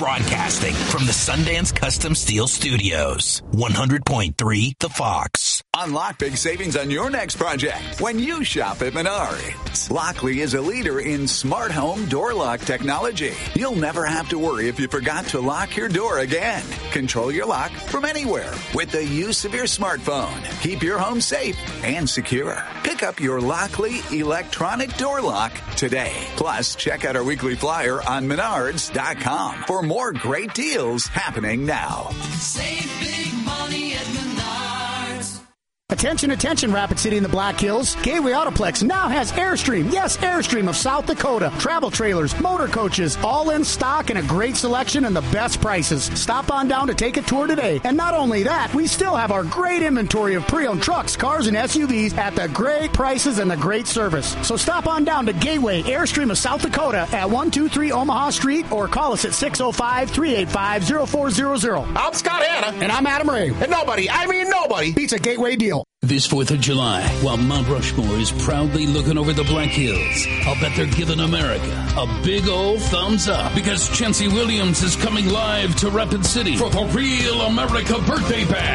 Broadcasting from the Sundance Custom Steel Studios. 100.3 The Fox. Unlock big savings on your next project when you shop at Menards. Lockley is a leader in smart home door lock technology. You'll never have to worry if you forgot to lock your door again. Control your lock from anywhere with the use of your smartphone. Keep your home safe and secure. Pick up your Lockley electronic door lock today. Plus, check out our weekly flyer on Menards.com for more great deals happening now. Save big money at Menards. Attention, attention, Rapid City and the Black Hills. Gateway Autoplex now has Airstream. Yes, Airstream of South Dakota. Travel trailers, motor coaches, all in stock and a great selection and the best prices. Stop on down to take a tour today. And not only that, we still have our great inventory of pre-owned trucks, cars, and SUVs at the great prices and the great service. So stop on down to Gateway Airstream of South Dakota at 123 Omaha Street or call us at 605-385-0400. I'm Scott Hanna. And I'm Adam Ray. And nobody beats a Gateway deal. This 4th of July, while Mount Rushmore is proudly looking over the Black Hills, I'll bet they're giving America a big old thumbs up because Chancey Williams is coming live to Rapid City for the Real America Birthday Bash.